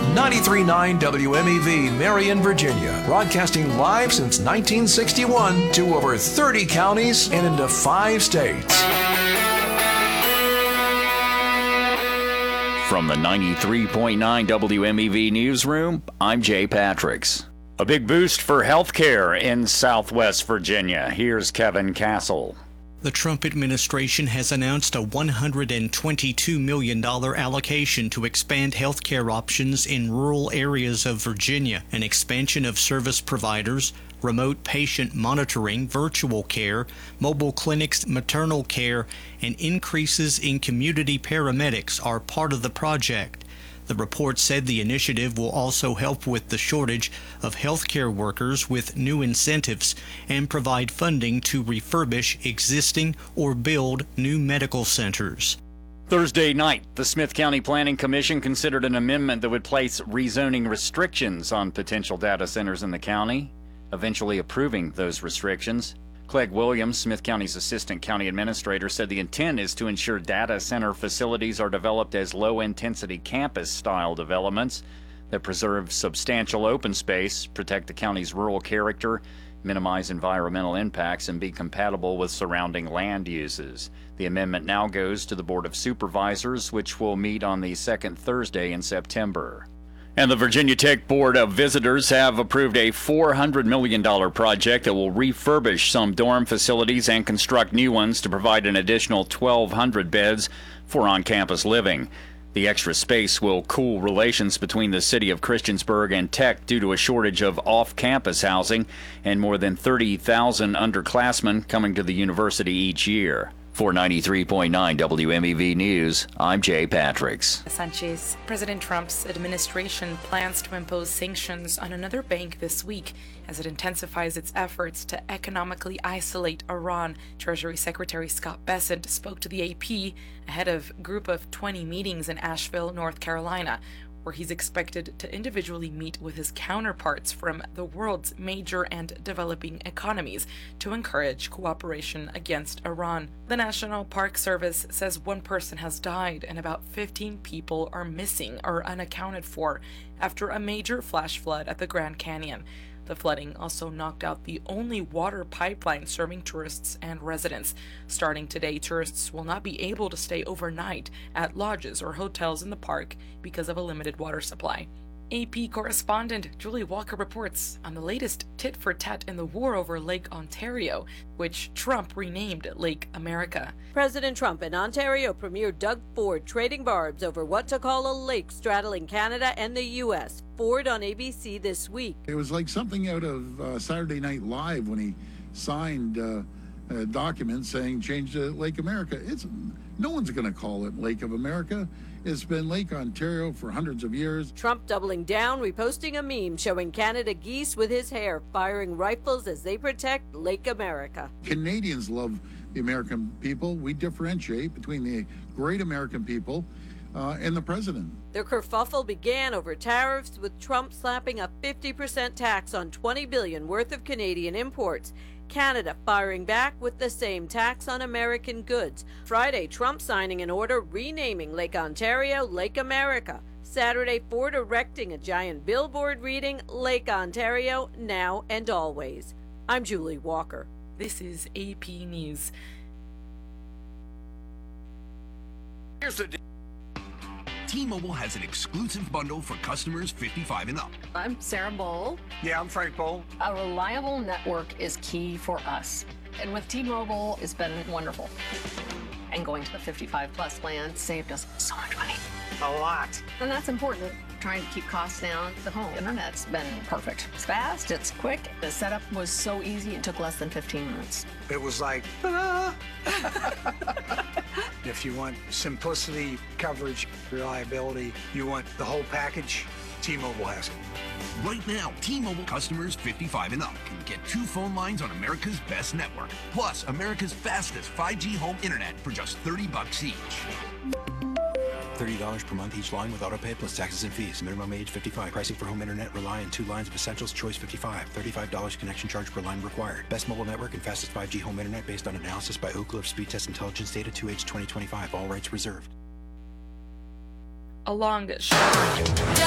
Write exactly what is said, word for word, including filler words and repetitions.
ninety-three point nine W M E V, Marion, Virginia. Broadcasting live since nineteen sixty-one to over thirty counties and into five states. From the ninety-three point nine W M E V newsroom, I'm Jay Patricks. A big boost for healthcare in Southwest Virginia. Here's Kevin Castle. The Trump administration has announced a one hundred twenty-two million dollars allocation to expand healthcare options in rural areas of Virginia, an expansion of service providers, remote patient monitoring, virtual care, mobile clinics, maternal care, and increases in community paramedics are part of the project. The report said the initiative will also help with the shortage of healthcare workers with new incentives and provide funding to refurbish existing or build new medical centers. Thursday night, the Smith County Planning Commission considered an amendment that would place rezoning restrictions on potential data centers in the county, eventually approving those restrictions. Clegg Williams, Smith County's Assistant County Administrator, said the intent is to ensure data center facilities are developed as low-intensity campus-style developments that preserve substantial open space, protect the county's rural character, minimize environmental impacts, and be compatible with surrounding land uses. The amendment now goes to the Board of Supervisors, which will meet on the second Thursday in September. And the Virginia Tech Board of Visitors have approved a four hundred million dollars project that will refurbish some dorm facilities and construct new ones to provide an additional twelve hundred beds for on-campus living. The extra space will cool relations between the city of Christiansburg and Tech due to a shortage of off-campus housing and more than thirty thousand underclassmen coming to the university each year. For ninety-three point nine W M E V News, I'm Jay Patricks. Sanchez, President Trump's administration plans to impose sanctions on another bank this week as it intensifies its efforts to economically isolate Iran. Treasury Secretary Scott Bessent spoke to the A P ahead of a group of twenty meetings in Asheville, North Carolina, where he's expected to individually meet with his counterparts from the world's major and developing economies to encourage cooperation against Iran. The National Park Service says one person has died and about fifteen people are missing or unaccounted for after a major flash flood at the Grand Canyon. The flooding also knocked out the only water pipeline serving tourists and residents. Starting today, tourists will not be able to stay overnight at lodges or hotels in the park because of a limited water supply. A P correspondent Julie Walker reports on the latest tit-for-tat in the war over Lake Ontario, which Trump renamed Lake America. President Trump and Ontario Premier Doug Ford trading barbs over what to call a lake straddling Canada and the U S. Ford on A B C this week. It was like something out of uh, Saturday Night Live when he signed uh, a document saying change to Lake America. It's no one's going to call it Lake of America. It's been Lake Ontario for hundreds of years. Trump doubling down, reposting a meme showing Canada geese with his hair firing rifles as they protect Lake America. Canadians love the American people. We differentiate between the great American people uh, and the president. The kerfuffle began over tariffs, with Trump slapping a fifty percent tax on twenty billion dollars worth of Canadian imports. Canada firing back with the same tax on American goods. Friday, Trump signing an order renaming Lake Ontario Lake America. Saturday, Ford erecting a giant billboard reading Lake Ontario now and always. I'm Julie Walker. This is A P News. Here's the deal. T-Mobile has an exclusive bundle for customers fifty-five and up. I'm Sarah Bowl. Yeah, I'm Frank Bowl. A reliable network is key for us. And with T-Mobile, it's been wonderful. And going to the fifty-five plus plan saved us so much money. A lot. And that's important. Trying to keep costs down. The home internet's been perfect. It's fast, it's quick. The setup was so easy, it took less than fifteen minutes. It was like, ta-da! If you want simplicity, coverage, reliability, you want the whole package, T-Mobile has it. Right now, T-Mobile customers fifty-five and up can get two phone lines on America's best network, plus America's fastest five G home internet for just thirty bucks each. thirty dollars per month each line with autopay plus taxes and fees. Minimum age fifty-five. Pricing for home internet rely on two lines of essentials. Choice fifty-five. thirty-five dollars connection charge per line required. Best mobile network and fastest five G home internet based on analysis by Oak Cliff Speed Test Intelligence Data two H twenty twenty-five. All rights reserved. Along